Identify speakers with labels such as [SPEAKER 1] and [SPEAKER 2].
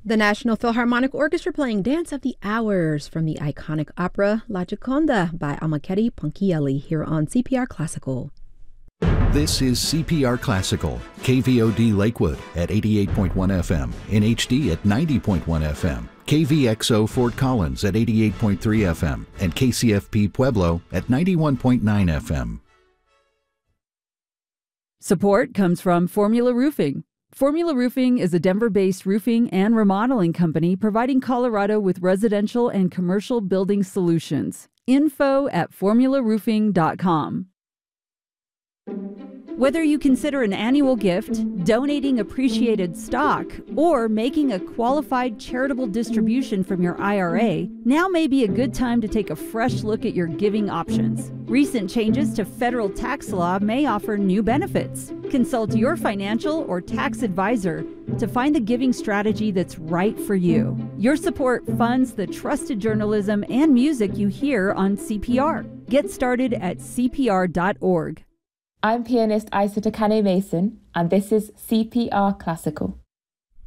[SPEAKER 1] The National Philharmonic Orchestra playing Dance of the Hours from the iconic opera La Gioconda by Amakeri Ponchielli here on CPR Classical.
[SPEAKER 2] This is CPR Classical, KVOD Lakewood at 88.1 FM, NHD at 90.1 FM, KVXO Fort Collins at 88.3 FM, and KCFP Pueblo at 91.9 FM.
[SPEAKER 3] Support comes from Formula Roofing. Formula Roofing is a Denver-based roofing and remodeling company providing Colorado with residential and commercial building solutions. Info at formularoofing.com. Whether you consider an annual gift, donating appreciated stock, or making a qualified charitable distribution from your IRA, now may be a good time to take a fresh look at your giving options. Recent changes to federal tax law may offer new benefits. Consult your financial or tax advisor to find the giving strategy that's right for you. Your support funds the trusted journalism and music you hear on CPR. Get started at cpr.org.
[SPEAKER 4] I'm pianist Isa Takano Mason, and this is CPR Classical.